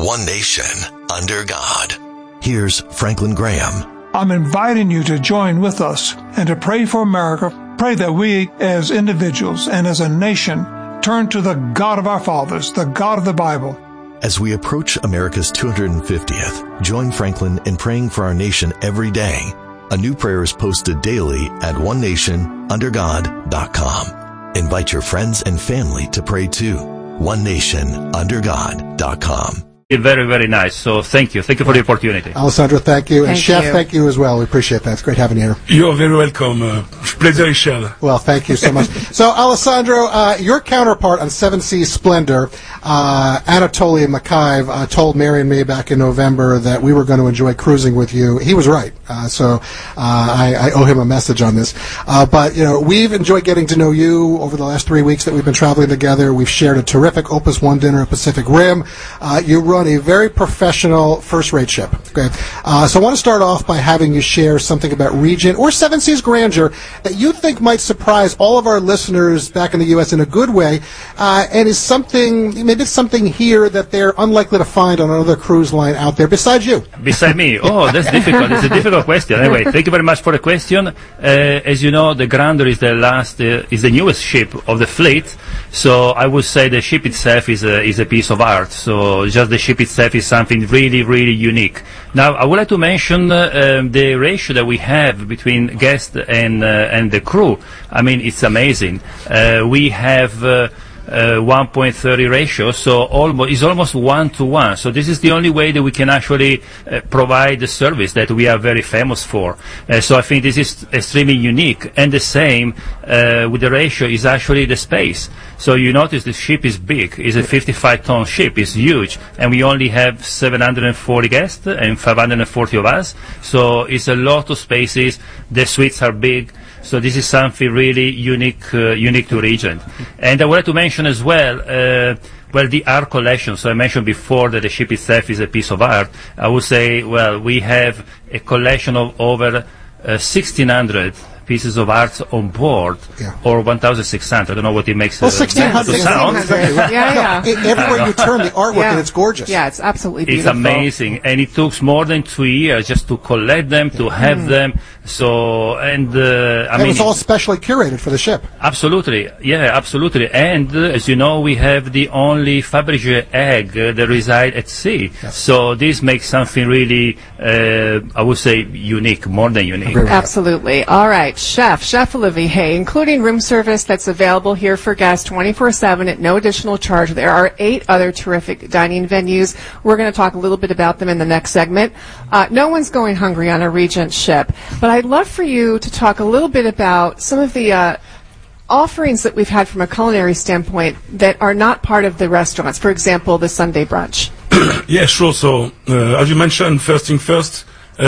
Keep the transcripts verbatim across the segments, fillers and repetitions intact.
one nation, under God. Here's Franklin Graham. I'm inviting you to join with us and to pray for America. Pray that we as individuals and as a nation turn to the God of our fathers, the God of the Bible. As we approach America's two hundred fiftieth, join Franklin in praying for our nation every day. A new prayer is posted daily at one nation under god dot com. Invite your friends and family to pray too. one nation under god dot com. Very, very nice. So thank you. Thank you for the opportunity. Alessandro, thank you. Thank and Chef, you. thank you as well. We appreciate that. It's great having you here. You're very welcome. Uh, pleasure is shared. Well, thank you so much. So, Alessandro, uh, your counterpart on Seven Seas Splendor, uh, Anatoly Makayev, uh, told Mary and me back in November that we were going to enjoy cruising with you. He was right. Uh, so uh, I, I owe him a message on this. Uh, but, you know, we've enjoyed getting to know you over the last three weeks that we've been traveling together. We've shared a terrific Opus One dinner at Pacific Rim. Uh, you run a very professional first-rate ship. Okay. Uh, so I want to start off by having you share something about Regent or Seven Seas Grandeur that you think might surprise all of our listeners back in the U S in a good way, uh, and is something, maybe it's something here that they're unlikely to find on another cruise line out there besides you. Beside me? Oh, that's difficult. It's a difficult question. Anyway, thank you very much for the question. Uh, as you know, the Grandeur is the last, uh, is the newest ship of the fleet. So I would say the ship itself is a, is a piece of art. So just the ship itself is something really, really unique. Now, I would like to mention uh, um, the ratio that we have between guests and uh, and the crew. I mean, it's amazing. Uh, we have uh, uh, one point three ratio, so almost it's almost one to one. So this is the only way that we can actually uh, provide the service that we are very famous for. Uh, so I think this is extremely unique. And the same uh, with the ratio is actually the space. So you notice the ship is big. It's a fifty-five ton ship. It's huge. And we only have seven hundred forty guests and five hundred forty of us. So it's a lot of spaces. The suites are big. So this is something really unique, uh, unique to Regent. And I wanted to mention as well, uh, well, the art collection. So I mentioned before that the ship itself is a piece of art. I would say, well, we have a collection of over uh, sixteen hundred pieces of art on board, yeah. or one thousand six hundred. I don't know what it makes. Well, sixteen hundred. Yeah, yeah. No, everywhere you turn, the artwork, yeah. and it's gorgeous. Yeah, it's absolutely beautiful. It's amazing, and it took more than two years just to collect them, to have mm. them. So, and uh, I and mean, it's all specially curated for the ship. Absolutely, yeah, absolutely. And uh, as you know, we have the only Fabergé egg uh, that reside at sea. Yes. So this makes something really, uh, I would say, unique, more than unique. Absolutely. All right. Chef, Chef Olivier, including room service that's available here for guests twenty-four seven at no additional charge. There are eight other terrific dining venues. We're going to talk a little bit about them in the next segment. Uh, no one's going hungry on a Regent ship, but I'd love for you to talk a little bit about some of the uh, offerings that we've had from a culinary standpoint that are not part of the restaurants. For example, the Sunday brunch. Yeah, sure. So, uh, as you mentioned, first thing first,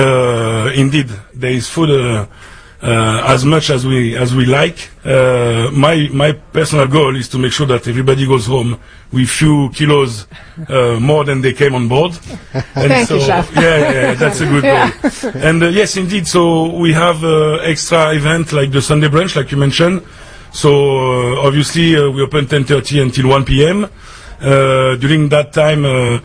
uh, indeed, there is food uh, uh, as much as we as we like. Uh, my my personal goal is to make sure that everybody goes home with few kilos uh, more than they came on board. And Thank so, you, Chef. Yeah, yeah, that's a good yeah. goal. And uh, yes, indeed. So we have uh, extra event like the Sunday brunch, like you mentioned. So uh, obviously uh, we open ten thirty until one p m Uh, during that time, uh,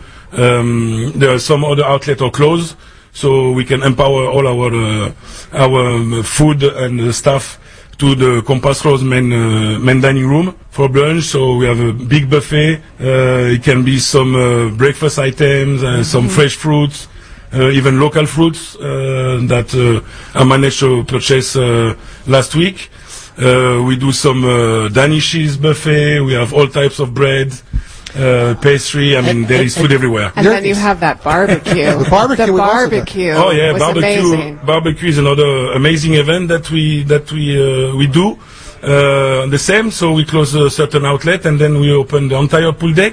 um, there are some other outlets are closed, so we can empower all our uh, our um, food and uh, staff to the Compass Rose main uh, main dining room for brunch. So we have a big buffet. Uh, it can be some uh, breakfast items, uh, some mm-hmm. fresh fruits, uh, even local fruits uh, that uh, I managed to purchase uh, last week. Uh, we do some uh, Danish cheese buffet. We have all types of bread. Uh, pastry, I mean, there is food everywhere. And then you have that barbecue. the barbecue. The barbecue. Oh yeah, was barbecue. Amazing. Barbecue is another amazing event that we that we uh, we do. Uh, the same. So we close a certain outlet and then we open the entire pool deck.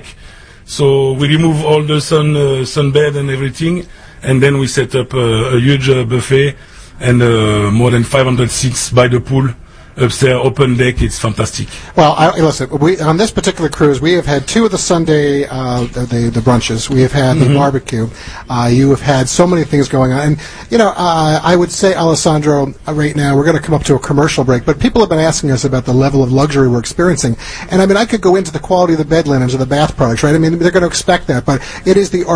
So we remove all the sun uh, sunbed and everything, and then we set up uh, a huge uh, buffet and uh, more than five hundred seats by the pool. Upstairs, open deck, it's fantastic. Well, I, listen, we, on this particular cruise, we have had two of the Sunday, uh, the, the brunches. We have had mm-hmm. the barbecue. Uh, you have had so many things going on. And, you know, uh, I would say, Alessandro, uh, right now, we're going to come up to a commercial break, but people have been asking us about the level of luxury we're experiencing. And, I mean, I could go into the quality of the bed linens or the bath products, right? I mean, they're going to expect that, but it is the